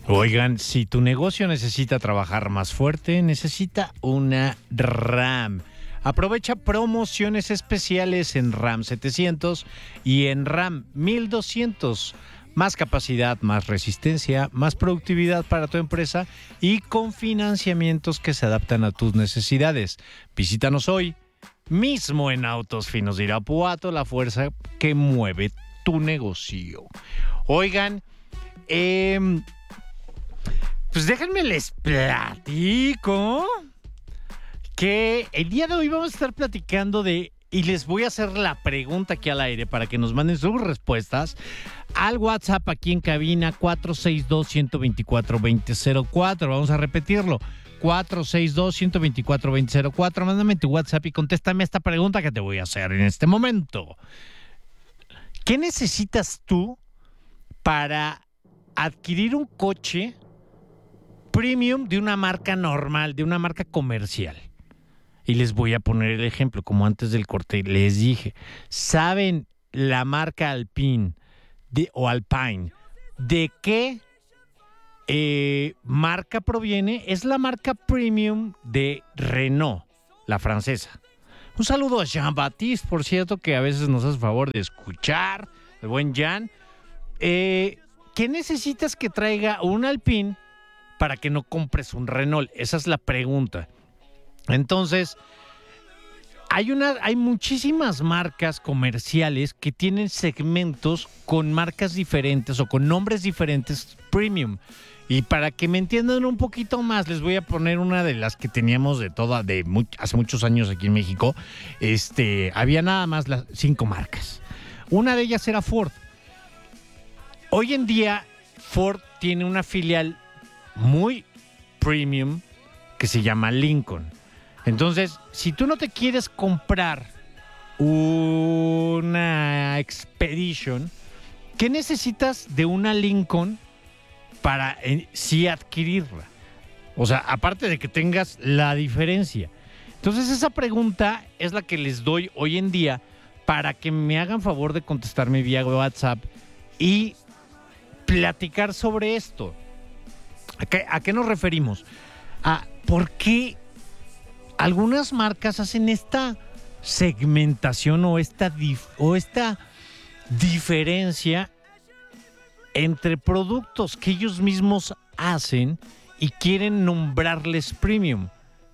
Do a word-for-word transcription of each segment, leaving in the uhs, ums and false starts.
Oigan, si tu negocio necesita trabajar más fuerte, necesita una RAM. Aprovecha promociones especiales en RAM setecientos y en RAM mil doscientos. Más capacidad, más resistencia, más productividad para tu empresa y con financiamientos que se adaptan a tus necesidades. Visítanos hoy mismo en Autos Finos de Irapuato, la fuerza que mueve tu negocio. Oigan, eh, pues déjenme les platico que el día de hoy vamos a estar platicando de, y les voy a hacer la pregunta aquí al aire para que nos manden sus respuestas al WhatsApp aquí en cabina cuatro seis dos, uno dos cuatro, dos cero cero cuatro. Vamos a repetirlo. cuatro seis dos, uno dos cuatro, dos cero cero cuatro. Mándame tu WhatsApp y contéstame esta pregunta que te voy a hacer en este momento. ¿Qué necesitas tú para adquirir un coche premium de una marca normal, de una marca comercial? Y les voy a poner el ejemplo, como antes del corte les dije. ¿Saben la marca Alpine de, o Alpine de qué eh, marca proviene? Es la marca premium de Renault, la francesa. Un saludo a Jean-Baptiste, por cierto, que a veces nos hace favor de escuchar, el buen Jean. Eh, ¿Qué necesitas que traiga un Alpine para que no compres un Renault? Esa es la pregunta. Entonces, hay, una, hay muchísimas marcas comerciales que tienen segmentos con marcas diferentes o con nombres diferentes premium. Y para que me entiendan un poquito más, les voy a poner una de las que teníamos de toda, de muy, hace muchos años aquí en México. Este, había nada más las cinco marcas. Una de ellas era Ford. Hoy en día, Ford tiene una filial muy premium que se llama Lincoln. Entonces, si tú no te quieres comprar una Expedition, ¿qué necesitas de una Lincoln para eh, sí adquirirla? O sea, aparte de que tengas la diferencia. Entonces, esa pregunta es la que les doy hoy en día para que me hagan favor de contestarme vía WhatsApp y platicar sobre esto. ¿A qué, a qué nos referimos? A por qué algunas marcas hacen esta segmentación o esta, dif- o esta diferencia entre productos que ellos mismos hacen y quieren nombrarles premium.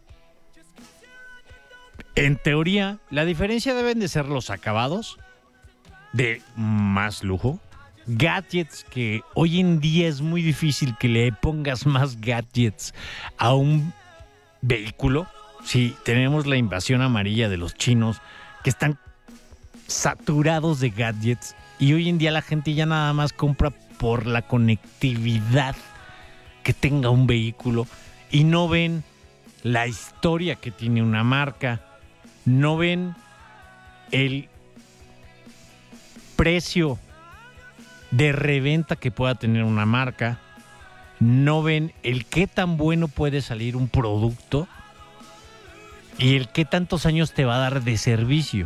En teoría, la diferencia deben de ser los acabados de más lujo, gadgets, que hoy en día es muy difícil que le pongas más gadgets a un vehículo. Sí, tenemos la invasión amarilla de los chinos que están saturados de gadgets y hoy en día la gente ya nada más compra por la conectividad que tenga un vehículo y no ven la historia que tiene una marca, no ven el precio de reventa que pueda tener una marca, no ven el qué tan bueno puede salir un producto y el qué tantos años te va a dar de servicio.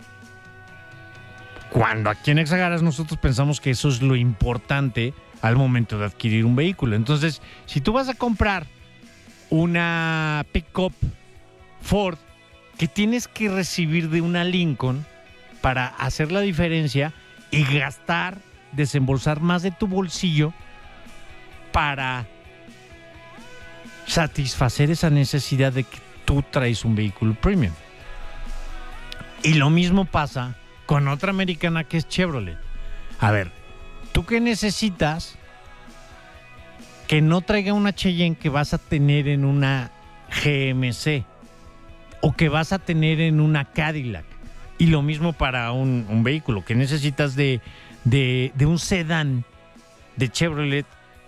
Cuando aquí en Exagaras nosotros pensamos que eso es lo importante al momento de adquirir un vehículo. Entonces, si tú vas a comprar una pick-up Ford, ¿qué tienes que recibir de una Lincoln para hacer la diferencia y gastar, desembolsar más de tu bolsillo para satisfacer esa necesidad de que tú traes un vehículo premium? Y lo mismo pasa con otra americana que es Chevrolet. A ver, ¿tú qué necesitas que no traiga una Cheyenne que vas a tener en una G M C o que vas a tener en una Cadillac? Y lo mismo para un, un vehículo que necesitas de, de, de un sedán de Chevrolet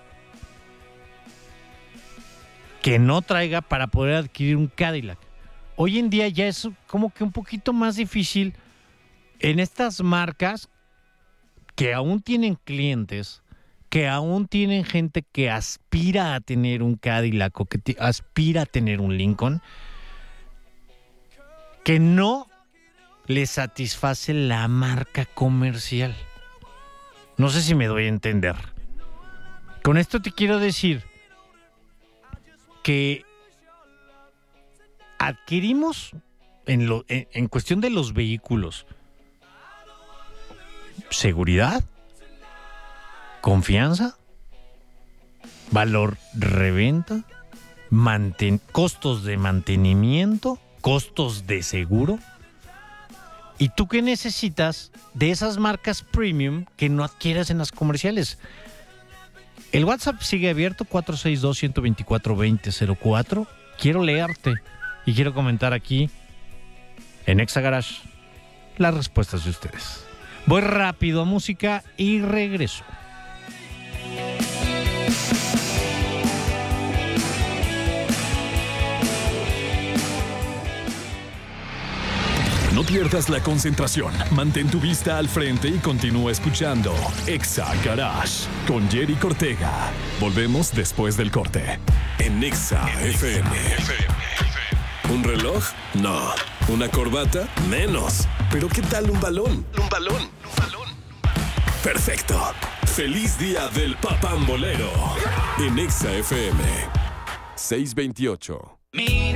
que no traiga para poder adquirir un Cadillac. Hoy en día ya es como que un poquito más difícil en estas marcas que aún tienen clientes, que aún tienen gente que aspira a tener un Cadillac o que t- aspira a tener un Lincoln, que no les satisface la marca comercial. No sé si me doy a entender. Con esto te quiero decir que adquirimos en, lo, en, en cuestión de los vehículos seguridad, confianza, valor reventa, manten, costos de mantenimiento, costos de seguro. ¿Y tú qué necesitas de esas marcas premium que no adquieras en las comerciales? El WhatsApp sigue abierto, cuatro seis dos, uno dos cuatro, dos cero cero cuatro. Quiero leerte y quiero comentar aquí en Exa Garage las respuestas de ustedes. Voy rápido a música y regreso. No pierdas la concentración, mantén tu vista al frente y continúa escuchando Exa Garage con Jerry Cortega. Volvemos después del corte. En Exa F M. ¿Un reloj? No. ¿Una corbata? Menos. ¿Pero qué tal un balón? Un balón. Un balón. Perfecto. Feliz día del papambolero. En Exa F M. seiscientos veintiocho.